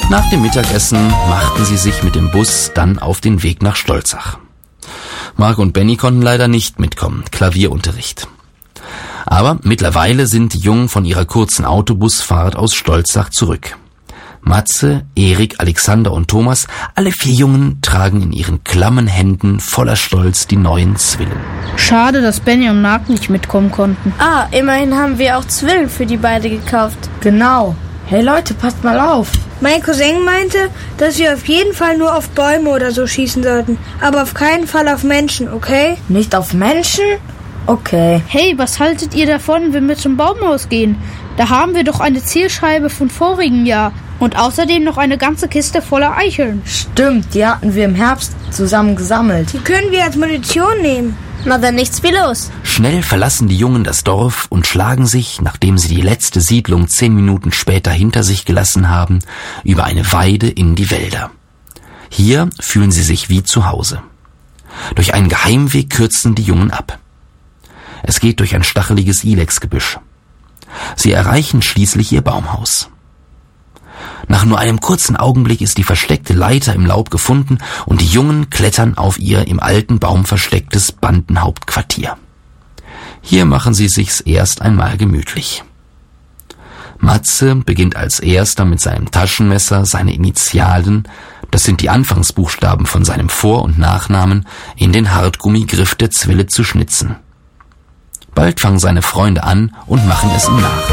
Nach dem Mittagessen machten sie sich mit dem Bus dann auf den Weg nach Stolzach. Marc und Benny konnten leider nicht mitkommen, Klavierunterricht. Aber mittlerweile sind die Jungen von ihrer kurzen Autobusfahrt aus Stolzach zurück. Matze, Erik, Alexander und Thomas, alle 4 Jungen, tragen in ihren klammen Händen voller Stolz die neuen Zwillen. Schade, dass Benny und Marc nicht mitkommen konnten. Immerhin haben wir auch Zwillen für die beide gekauft. Genau. Hey Leute, passt mal auf. Mein Cousin meinte, dass wir auf jeden Fall nur auf Bäume oder so schießen sollten, aber auf keinen Fall auf Menschen, okay? Nicht auf Menschen? Okay. Hey, was haltet ihr davon, wenn wir zum Baumhaus gehen? Da haben wir doch eine Zielscheibe von vorigem Jahr und außerdem noch eine ganze Kiste voller Eicheln. Stimmt, die hatten wir im Herbst zusammen gesammelt. Die können wir als Munition nehmen. Na dann nichts wie los. Schnell verlassen die Jungen das Dorf und schlagen sich, nachdem sie die letzte Siedlung 10 Minuten später hinter sich gelassen haben, über eine Weide in die Wälder. Hier fühlen sie sich wie zu Hause. Durch einen Geheimweg kürzen die Jungen ab. Es geht durch ein stacheliges Ilexgebüsch. Sie erreichen schließlich ihr Baumhaus. Nach nur einem kurzen Augenblick ist die versteckte Leiter im Laub gefunden und die Jungen klettern auf ihr im alten Baum verstecktes Bandenhauptquartier. Hier machen sie sich's erst einmal gemütlich. Matze beginnt als erster mit seinem Taschenmesser seine Initialen, das sind die Anfangsbuchstaben von seinem Vor- und Nachnamen, in den Hartgummigriff der Zwille zu schnitzen. Bald fangen seine Freunde an und machen es ihm nach.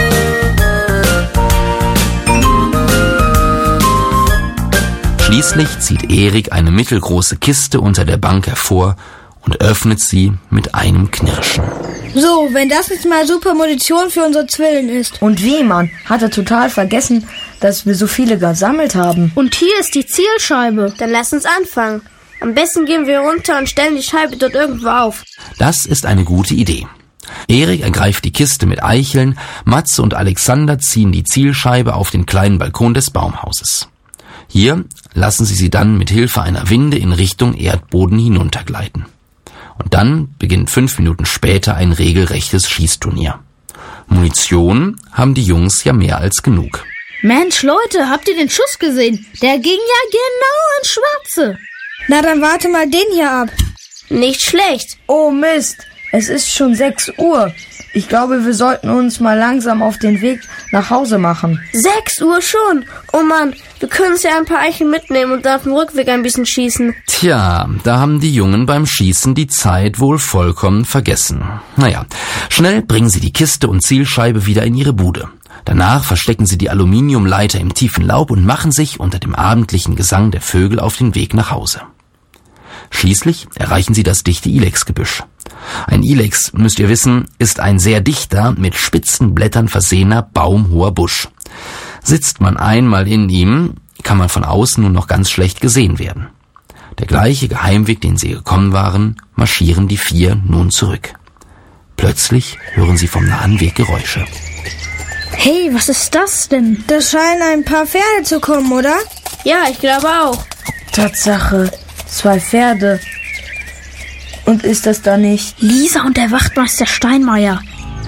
Schließlich zieht Erik eine mittelgroße Kiste unter der Bank hervor und öffnet sie mit einem Knirschen. So, wenn das jetzt mal super Munition für unsere Zwillen ist. Und wie, Mann? Hat er total vergessen, dass wir so viele gesammelt haben. Und hier ist die Zielscheibe. Dann lass uns anfangen. Am besten gehen wir runter und stellen die Scheibe dort irgendwo auf. Das ist eine gute Idee. Erik ergreift die Kiste mit Eicheln, Matze und Alexander ziehen die Zielscheibe auf den kleinen Balkon des Baumhauses. Hier lassen sie dann mit Hilfe einer Winde in Richtung Erdboden hinuntergleiten. Und dann beginnt 5 Minuten später ein regelrechtes Schießturnier. Munition haben die Jungs ja mehr als genug. Mensch, Leute, habt ihr den Schuss gesehen? Der ging ja genau ins Schwarze. Na, dann warte mal den hier ab. Nicht schlecht. Oh Mist, es ist schon 6 Uhr. Ich glaube, wir sollten uns mal langsam auf den Weg nach Hause machen. 6 Uhr schon? Oh Mann, wir können uns ja ein paar Eicheln mitnehmen und auf dem Rückweg ein bisschen schießen. Tja, da haben die Jungen beim Schießen die Zeit wohl vollkommen vergessen. Naja, schnell bringen sie die Kiste und Zielscheibe wieder in ihre Bude. Danach verstecken sie die Aluminiumleiter im tiefen Laub und machen sich unter dem abendlichen Gesang der Vögel auf den Weg nach Hause. Schließlich erreichen sie das dichte Ilexgebüsch. Ein Ilex, müsst ihr wissen, ist ein sehr dichter, mit spitzen Blättern versehener, baumhoher Busch. Sitzt man einmal in ihm, kann man von außen nur noch ganz schlecht gesehen werden. Der gleiche Geheimweg, den sie gekommen waren, marschieren die 4 nun zurück. Plötzlich hören sie vom nahen Weg Geräusche. Hey, was ist das denn? Da scheinen ein paar Pferde zu kommen, oder? Ja, ich glaube auch. Tatsache, 2 Pferde. Und ist das da nicht Lisa und der Wachtmeister Steinmeier.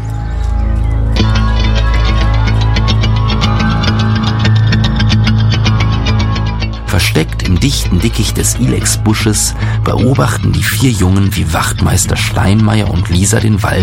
Versteckt im dichten Dickicht des Ilexbusches beobachten die 4 Jungen, wie Wachtmeister Steinmeier und Lisa den Wald